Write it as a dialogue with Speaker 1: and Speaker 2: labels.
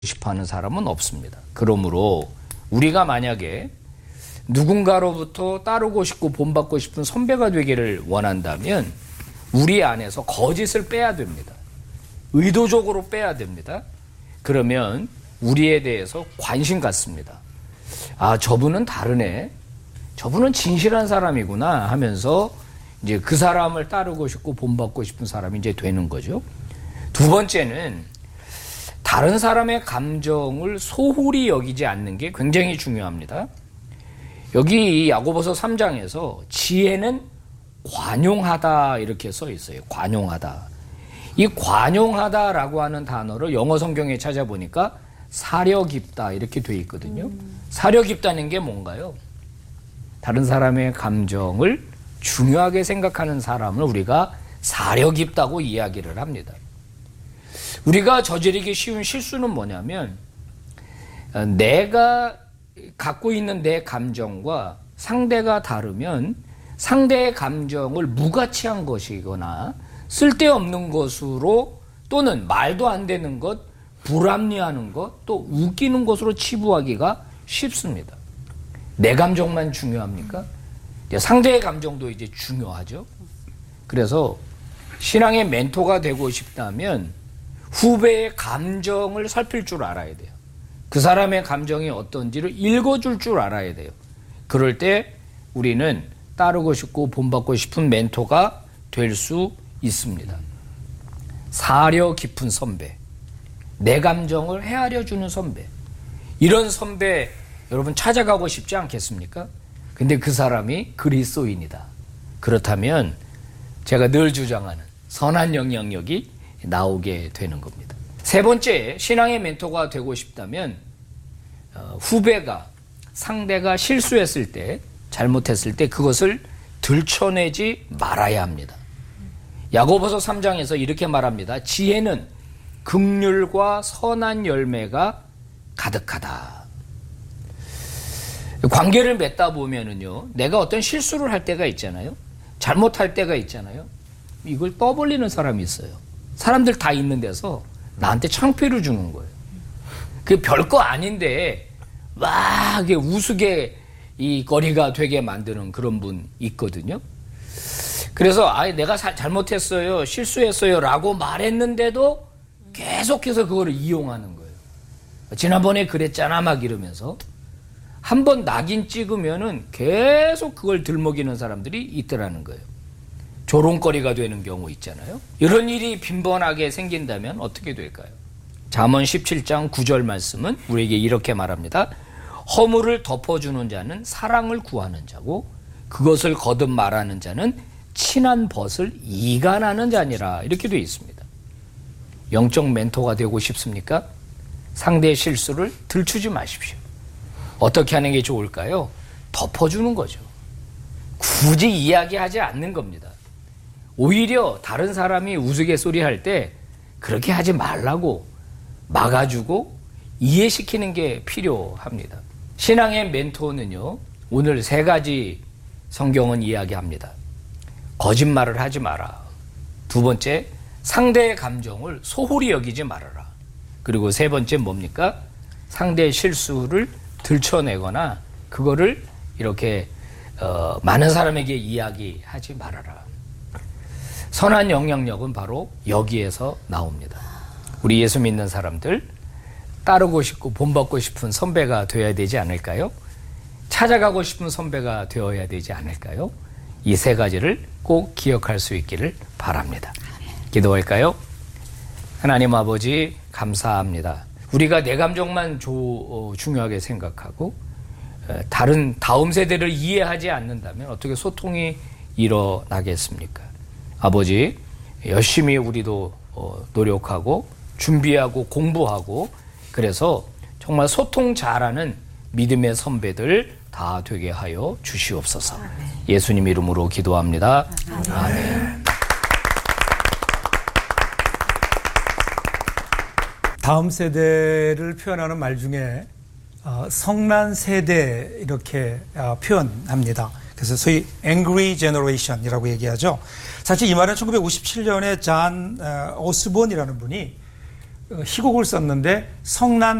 Speaker 1: 싶어하는 사람은 없습니다. 그러므로 우리가 만약에 누군가로부터 따르고 싶고 본받고 싶은 선배가 되기를 원한다면 우리 안에서 거짓을 빼야 됩니다. 의도적으로 빼야 됩니다. 그러면 우리에 대해서 관심 갖습니다. 아, 저분은 다르네. 저분은 진실한 사람이구나 하면서 이제 그 사람을 따르고 싶고 본받고 싶은 사람이 이제 되는 거죠. 두 번째는 다른 사람의 감정을 소홀히 여기지 않는 게 굉장히 중요합니다. 여기 이 야고보서 3장에서 지혜는 관용하다 이렇게 써 있어요. 관용하다. 이 관용하다라고 하는 단어를 영어 성경에 찾아보니까 사려 깊다 이렇게 돼 있거든요. 사려 깊다는 게 뭔가요? 다른 사람의 감정을 중요하게 생각하는 사람을 우리가 사려 깊다고 이야기를 합니다. 우리가 저지르기 쉬운 실수는 뭐냐면 내가 갖고 있는 내 감정과 상대가 다르면 상대의 감정을 무가치한 것이거나 쓸데없는 것으로 또는 말도 안 되는 것, 불합리하는 것, 또 웃기는 것으로 치부하기가 쉽습니다. 내 감정만 중요합니까? 상대의 감정도 이제 중요하죠. 그래서 신앙의 멘토가 되고 싶다면 후배의 감정을 살필 줄 알아야 돼요. 그 사람의 감정이 어떤지를 읽어줄 줄 알아야 돼요. 그럴 때 우리는 따르고 싶고 본받고 싶은 멘토가 될 수 있습니다. 사려 깊은 선배, 내 감정을 헤아려주는 선배, 이런 선배 여러분 찾아가고 싶지 않겠습니까? 근데 그 사람이 그리스도인이다. 그렇다면 제가 늘 주장하는 선한 영향력이 나오게 되는 겁니다. 세 번째, 신앙의 멘토가 되고 싶다면 후배가 상대가 실수했을 때, 잘못했을 때 그것을 들춰내지 말아야 합니다. 야고보서 3장에서 이렇게 말합니다. 지혜는 긍휼과 선한 열매가 가득하다. 관계를 맺다 보면은요, 내가 어떤 실수를 할 때가 있잖아요. 잘못할 때가 있잖아요. 이걸 떠벌리는 사람이 있어요. 사람들 다 있는 데서 나한테 창피를 주는 거예요. 그 별거 아닌데 막 우스개 이 거리가 되게 만드는 그런 분 있거든요. 그래서 내가 잘못했어요, 실수했어요 라고 말했는데도 계속해서 그거를 이용하는 거예요. 지난번에 그랬잖아 막 이러면서 한번 낙인 찍으면은 계속 그걸 들먹이는 사람들이 있더라는 거예요. 조롱거리가 되는 경우 있잖아요. 이런 일이 빈번하게 생긴다면 어떻게 될까요? 잠언 17장 9절 말씀은 우리에게 이렇게 말합니다. 허물을 덮어주는 자는 사랑을 구하는 자고 그것을 거듭 말하는 자는 친한 벗을 이간하는 자니라. 이렇게 되어 있습니다. 영적 멘토가 되고 싶습니까? 상대의 실수를 들추지 마십시오. 어떻게 하는 게 좋을까요? 덮어주는 거죠. 굳이 이야기하지 않는 겁니다. 오히려 다른 사람이 우스갯소리 할 때 그렇게 하지 말라고 막아주고 이해시키는 게 필요합니다. 신앙의 멘토는요, 오늘 세 가지 성경은 이야기합니다. 거짓말을 하지 마라. 두 번째, 상대의 감정을 소홀히 여기지 말아라. 그리고 세 번째 뭡니까? 상대의 실수를 들춰내거나 그거를 이렇게 많은 사람에게 이야기하지 말아라. 선한 영향력은 바로 여기에서 나옵니다. 우리 예수 믿는 사람들 따르고 싶고 본받고 싶은 선배가 되어야 되지 않을까요? 찾아가고 싶은 선배가 되어야 되지 않을까요? 이 세 가지를 꼭 기억할 수 있기를 바랍니다. 기도할까요? 하나님 아버지 감사합니다. 우리가 내 감정만 중요하게 생각하고 다음 세대를 이해하지 않는다면 어떻게 소통이 일어나겠습니까? 아버지, 열심히 우리도 노력하고 준비하고 공부하고 그래서 정말 소통 잘하는 믿음의 선배들 다 되게 하여 주시옵소서. 예수님 이름으로 기도합니다. 아멘.
Speaker 2: 다음 세대를 표현하는 말 중에 성난 세대 이렇게 표현합니다. 그래서 소위 angry generation이라고 얘기하죠. 사실 이 말은 1957년에 잔 오스본이라는 분이 희곡을 썼는데 성난